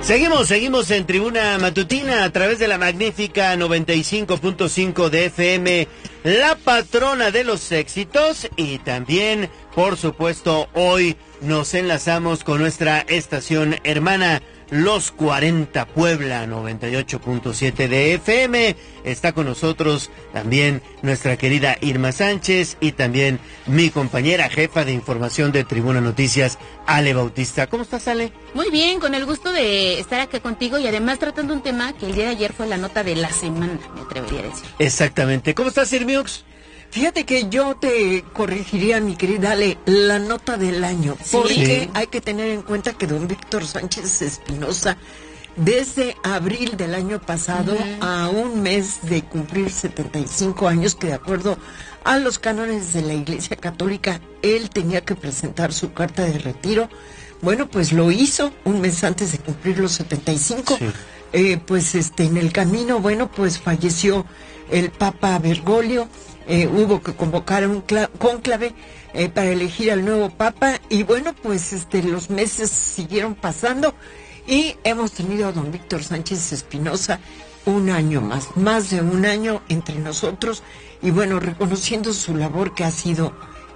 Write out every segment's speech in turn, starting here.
Seguimos en Tribuna Matutina a través de la magnífica 95.5 de FM, la patrona de los éxitos, y también, por supuesto, hoy nos enlazamos con nuestra estación hermana, Los 40 Puebla, 98.7 de FM. Está con nosotros también nuestra querida Irma Sánchez y también mi compañera jefa de información de Tribuna Noticias, Ale Bautista. ¿Cómo estás, Ale? Muy bien, con el gusto de estar acá contigo y además tratando un tema que el día de ayer fue la nota de la semana, me atrevería a decir. Exactamente. ¿Cómo estás, Irmiux? Fíjate que yo te corregiría, mi querida Ale, la nota del año, porque hay que tener en cuenta que don Víctor Sánchez Espinosa, desde abril del año pasado, a un mes de cumplir 75 años, que de acuerdo a los cánones de la Iglesia Católica, él tenía que presentar su carta de retiro. Bueno, pues lo hizo un mes antes de cumplir los 75. Sí. Pues en el camino, bueno, pues falleció el Papa Bergoglio. Hubo que convocar un cónclave para elegir al nuevo Papa, y bueno, pues los meses siguieron pasando y hemos tenido a don Víctor Sánchez Espinosa un año más de un año entre nosotros, y bueno, reconociendo su labor que ha sido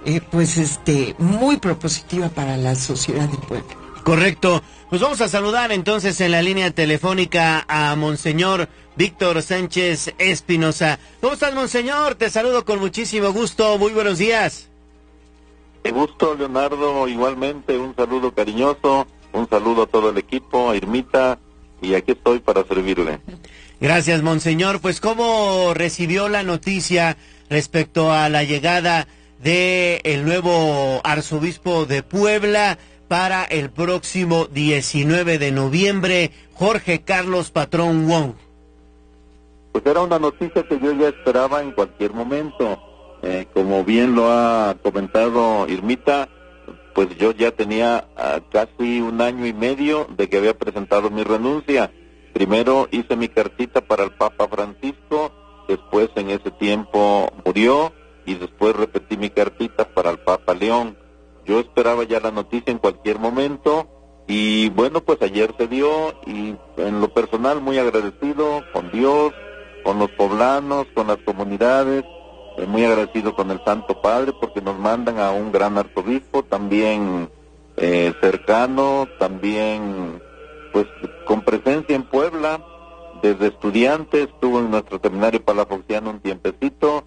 muy propositiva para la sociedad del pueblo. Correcto. Pues vamos a saludar entonces en la línea telefónica a Monseñor Víctor Sánchez Espinosa. ¿Cómo estás, Monseñor? Te saludo con muchísimo gusto. Muy buenos días. De gusto, Leonardo. Igualmente, un saludo cariñoso. Un saludo a todo el equipo, a Irmita. Y aquí estoy para servirle. Gracias, Monseñor. Pues, ¿cómo recibió la noticia respecto a la llegada de el nuevo arzobispo de Puebla para el próximo 19 de noviembre, Jorge Carlos Patrón Wong? Pues era una noticia que yo ya esperaba en cualquier momento. Como bien lo ha comentado Irmita, pues yo ya tenía casi un año y medio de que había presentado mi renuncia. Primero hice mi cartita para el Papa Francisco, después en ese tiempo murió, y después repetí mi cartita para el Papa León. Yo esperaba ya la noticia en cualquier momento, y bueno, pues ayer se dio, y en lo personal muy agradecido con Dios, con los poblanos, con las comunidades, muy agradecido con el Santo Padre, porque nos mandan a un gran arzobispo, también cercano, también pues con presencia en Puebla, desde estudiante, estuvo en nuestro seminario palafoxiano un tiempecito,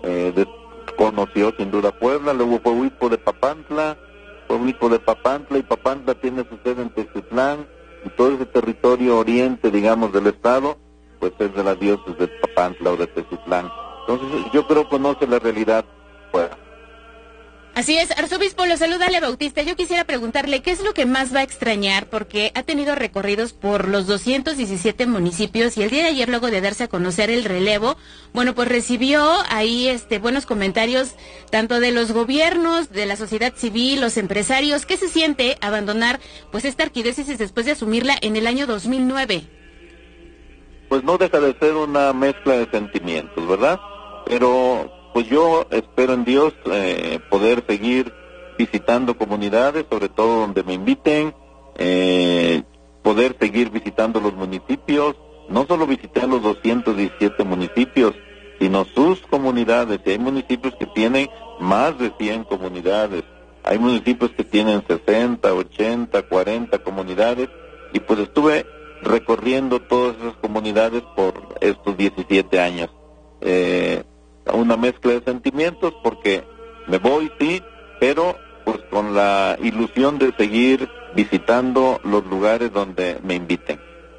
conoció sin duda Puebla, luego fue obispo de Papantla, y Papantla tiene su sede en Teziutlán, y todo ese territorio oriente, digamos, del estado, pues es de la diócesis de Papantla o de Teziutlán. Entonces yo creo que conoce la realidad fuera. Así es, arzobispo, lo saluda Ale Bautista. Yo quisiera preguntarle, ¿qué es lo que más va a extrañar? Porque ha tenido recorridos por los 217 municipios y el día de ayer, luego de darse a conocer el relevo, bueno, pues recibió ahí buenos comentarios tanto de los gobiernos, de la sociedad civil, los empresarios. ¿Qué se siente abandonar pues esta arquidiócesis después de asumirla en el año 2009? Pues no deja de ser una mezcla de sentimientos, ¿verdad? Pero pues yo espero en Dios poder seguir visitando comunidades, sobre todo donde me inviten, poder seguir visitando los municipios, no solo visitar los 217 municipios, sino sus comunidades. Y hay municipios que tienen más de 100 comunidades, hay municipios que tienen 60, 80, 40 comunidades, y pues estuve recorriendo todas esas comunidades por estos 17 años. Una mezcla de sentimientos, porque me voy, sí, pero pues con la ilusión de seguir visitando los lugares donde me inviten.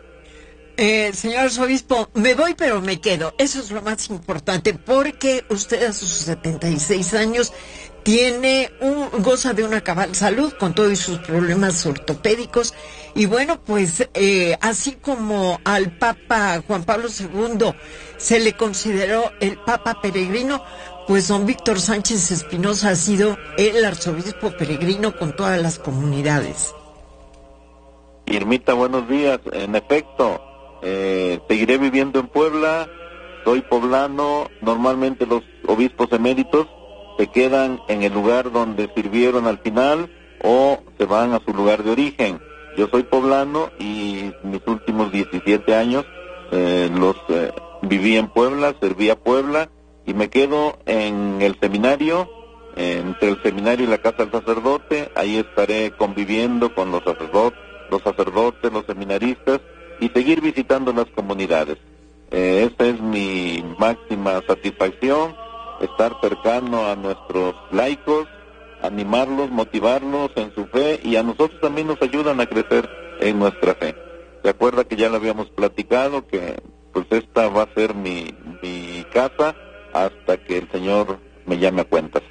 Señor arzobispo, me voy pero me quedo. Eso es lo más importante, porque usted a sus 76 años goza de una cabal salud con todos sus problemas ortopédicos, y bueno, pues así como al Papa Juan Pablo II se le consideró el Papa peregrino, pues don Víctor Sánchez Espinosa ha sido el arzobispo peregrino con todas las comunidades. Irmita, buenos días. En efecto, seguiré viviendo en Puebla, soy poblano. Normalmente los obispos eméritos se quedan en el lugar donde sirvieron al final o se van a su lugar de origen. Yo soy poblano y mis últimos 17 años viví en Puebla, serví a Puebla y me quedo en el seminario, entre el seminario y la casa del sacerdote. Ahí estaré conviviendo con los sacerdotes, los seminaristas y seguir visitando las comunidades. Esta es mi máxima satisfacción, estar cercano a nuestros laicos, animarlos, motivarlos en su fe, y a nosotros también nos ayudan a crecer en nuestra fe. ¿Se acuerda que ya lo habíamos platicado, que pues esta va a ser mi casa hasta que el Señor me llame a cuentas?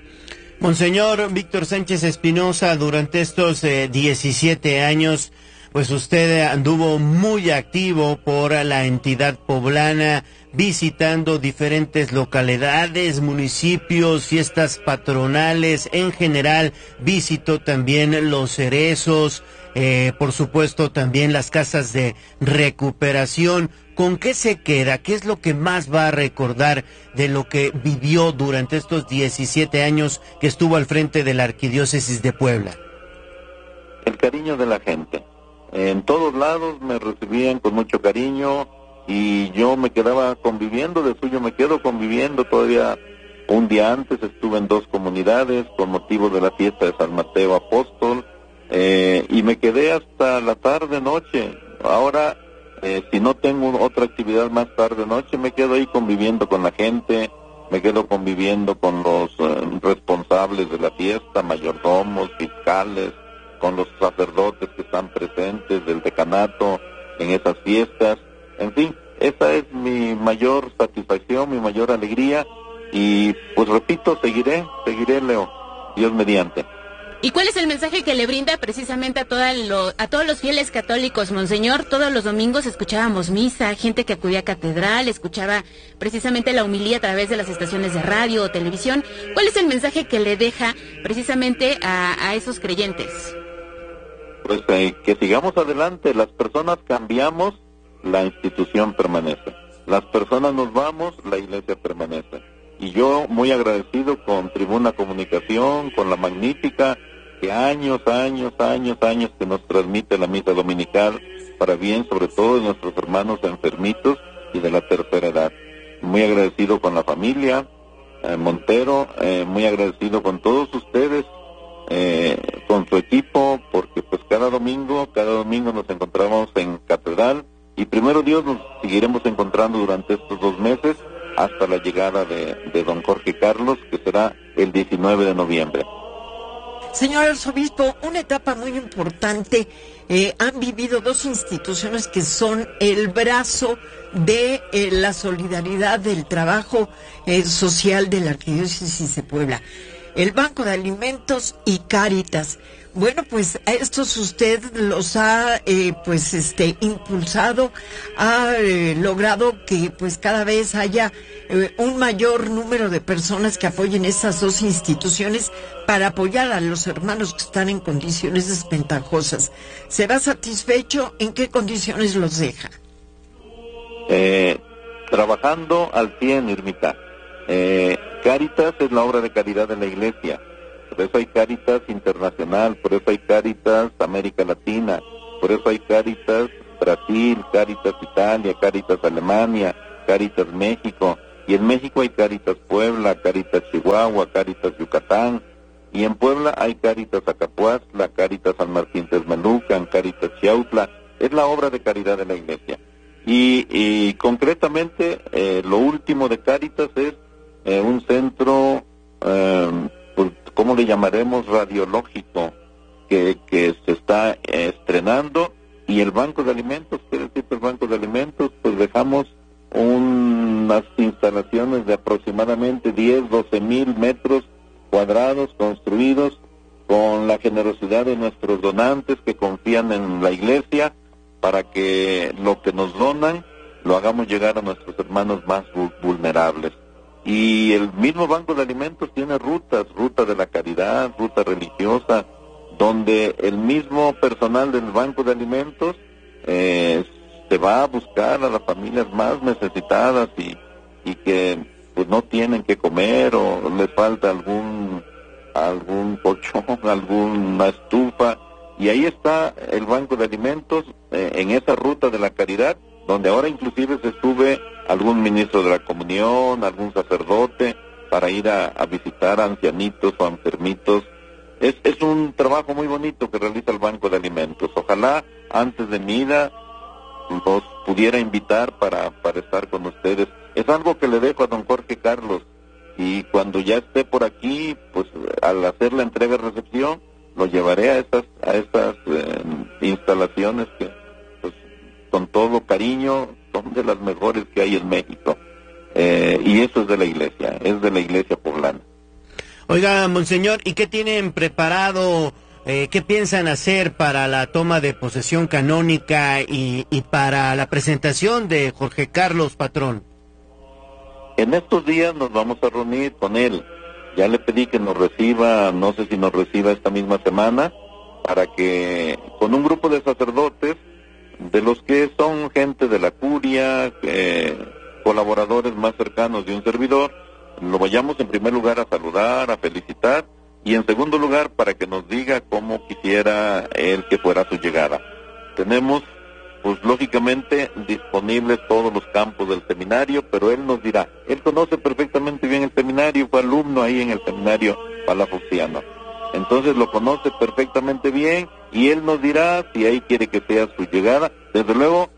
Monseñor Víctor Sánchez Espinosa, durante estos 17 años, pues usted anduvo muy activo por la entidad poblana, visitando diferentes localidades, municipios, fiestas patronales. En general, visitó también los cerezos, por supuesto también las casas de recuperación. ¿Con qué se queda? ¿Qué es lo que más va a recordar de lo que vivió durante estos 17 años que estuvo al frente de la Arquidiócesis de Puebla? El cariño de la gente. En todos lados me recibían con mucho cariño y yo me quedaba conviviendo, de suyo me quedo conviviendo. Todavía un día antes estuve en 2 comunidades con motivo de la fiesta de San Mateo Apóstol, y me quedé hasta la tarde-noche. Ahora, si no tengo otra actividad más tarde-noche, me quedo ahí conviviendo con la gente, me quedo conviviendo con los responsables de la fiesta, mayordomos, fiscales, con los sacerdotes que están presentes del decanato en esas fiestas. En fin, esa es mi mayor satisfacción, mi mayor alegría, y pues repito, seguiré, Leo, Dios mediante. ¿Y cuál es el mensaje que le brinda precisamente a todos los fieles católicos, Monseñor? Todos los domingos escuchábamos misa, gente que acudía a catedral, escuchaba precisamente la homilía a través de las estaciones de radio o televisión. ¿Cuál es el mensaje que le deja precisamente a esos creyentes? Pues que sigamos adelante. Las personas cambiamos, la institución permanece. Las personas nos vamos, la iglesia permanece. Y yo muy agradecido con Tribuna Comunicación, con La Magnífica, que años que nos transmite la misa dominical, para bien sobre todo de nuestros hermanos enfermitos y de la tercera edad. Muy agradecido con la familia Montero, muy agradecido con todos ustedes, con su equipo, porque pues cada domingo nos encontramos en catedral, y primero Dios nos seguiremos encontrando durante estos 2 meses hasta la llegada de don Jorge Carlos, que será el 19 de noviembre. Señor arzobispo, una etapa muy importante. Han vivido 2 instituciones que son el brazo de la solidaridad del trabajo social de la Arquidiócesis de Puebla: el Banco de Alimentos y Cáritas. Bueno, pues a estos usted los ha impulsado, ha logrado que pues cada vez haya un mayor número de personas que apoyen esas 2 instituciones para apoyar a los hermanos que están en condiciones desventajosas. ¿Se va satisfecho? ¿En qué condiciones los deja? Trabajando al 100, Irmita. Cáritas es la obra de caridad de la Iglesia. Por eso hay Cáritas Internacional, por eso hay Cáritas América Latina, por eso hay Cáritas Brasil, Cáritas Italia, Cáritas Alemania, Cáritas México, y en México hay Cáritas Puebla, Cáritas Chihuahua, Cáritas Yucatán, y en Puebla hay Cáritas Acapuazla, Cáritas San Martín Texmelucan, Cáritas Chiautla. Es la obra de caridad de la Iglesia. Y concretamente, lo último de Cáritas es un centro, ¿cómo le llamaremos? Radiológico, que se está estrenando, y el Banco de Alimentos. ¿Qué decir el Banco de Alimentos? Pues dejamos unas instalaciones de aproximadamente 12 mil metros cuadrados construidos con la generosidad de nuestros donantes que confían en la Iglesia, para que lo que nos donan lo hagamos llegar a nuestros hermanos más vulnerables. Y el mismo Banco de Alimentos tiene ruta de la caridad, ruta religiosa, donde el mismo personal del Banco de Alimentos se va a buscar a las familias más necesitadas y que pues no tienen que comer, o les falta algún colchón, alguna estufa, Y ahí está el Banco de Alimentos, en esa ruta de la caridad, donde ahora inclusive se sube algún ministro de la comunión, algún sacerdote, para ir a visitar a ancianitos o enfermitos. Es un trabajo muy bonito que realiza el Banco de Alimentos. Ojalá antes de mi ida los pudiera invitar para estar con ustedes. Es algo que le dejo a don Jorge Carlos, y cuando ya esté por aquí, pues al hacer la entrega y recepción, lo llevaré a estas instalaciones que, pues, con todo cariño, son de las mejores que hay en México. Y eso es de la iglesia poblana. Oiga, monseñor, ¿y qué tienen preparado? ¿Qué piensan hacer para la toma de posesión canónica y para la presentación de Jorge Carlos, patrón? En estos días nos vamos a reunir con él. Ya le pedí que nos reciba, no sé si nos reciba esta misma semana, para que con un grupo de sacerdotes, de los que son gente de la curia, colaboradores más cercanos de un servidor, lo vayamos en primer lugar a saludar, a felicitar, y en segundo lugar para que nos diga cómo quisiera él que fuera su llegada. Tenemos, pues lógicamente, disponibles todos los campos del seminario, pero él nos dirá. Él conoce perfectamente bien el seminario, fue alumno ahí en el seminario palafoxiano. Entonces lo conoce perfectamente bien, y él nos dirá si ahí quiere que sea su llegada. Desde luego,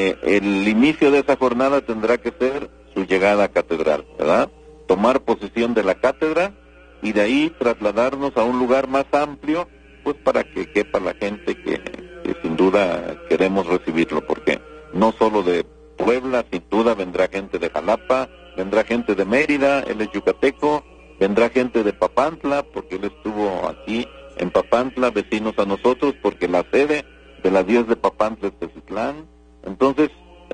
el inicio de esa jornada tendrá que ser su llegada a catedral, ¿verdad? Tomar posesión de la cátedra, y de ahí trasladarnos a un lugar más amplio, pues para que quepa la gente que sin duda queremos recibirlo, porque no solo de Puebla, sin duda vendrá gente de Jalapa, vendrá gente de Mérida, él es yucateco, vendrá gente de Papantla, porque él estuvo aquí en Papantla, vecinos a nosotros, porque la sede de la diócesis de Papantla es Teziutlán. Entonces,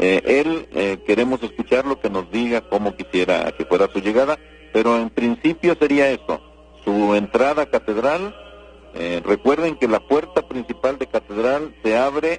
queremos escuchar lo que nos diga cómo quisiera que fuera su llegada, pero en principio sería eso, su entrada a catedral. Recuerden que la puerta principal de catedral se abre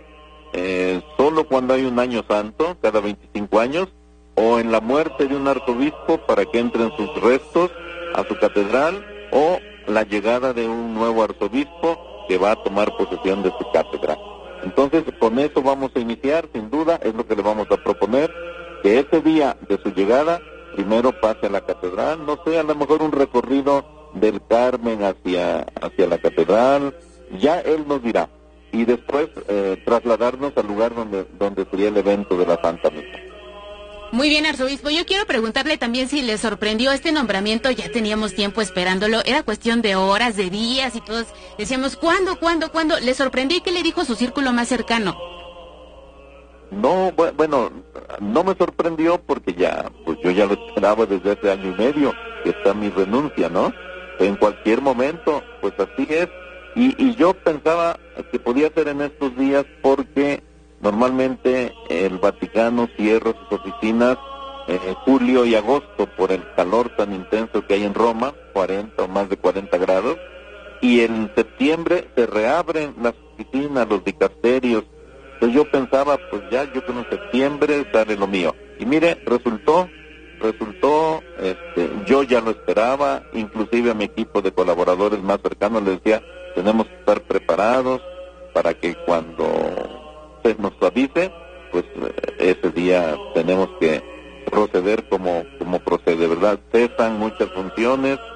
solo cuando hay un año santo, cada 25 años, o en la muerte de un arzobispo para que entren sus restos a su catedral, o la llegada de un nuevo arzobispo que va a tomar posesión de su cátedra. Entonces, con eso vamos a iniciar, sin duda, es lo que le vamos a proponer, que ese día de su llegada, primero pase a la catedral, no sé, a lo mejor un recorrido del Carmen hacia la catedral, ya él nos dirá, y después trasladarnos al lugar donde sería el evento de la Santa Misa. Muy bien, arzobispo. Yo quiero preguntarle también si le sorprendió este nombramiento. Ya teníamos tiempo esperándolo. Era cuestión de horas, de días, y todos decíamos, ¿cuándo? ¿Le sorprendió y qué le dijo su círculo más cercano? No, bueno, no me sorprendió porque pues yo ya lo esperaba desde hace año y medio, que está mi renuncia, ¿no? En cualquier momento, pues así es. Y yo pensaba que podía ser en estos días porque normalmente el Vaticano cierra sus oficinas julio y agosto por el calor tan intenso que hay en Roma, 40 o más de 40 grados, y en septiembre se reabren las oficinas, los dicasterios. Entonces yo pensaba, pues ya, yo creo en septiembre sale lo mío. Y mire, resultó, yo ya lo esperaba, inclusive a mi equipo de colaboradores más cercanos les decía, tenemos que estar preparados para que cuando se nos avise, pues ese día tenemos que proceder como procede, ¿verdad? Cesan muchas funciones,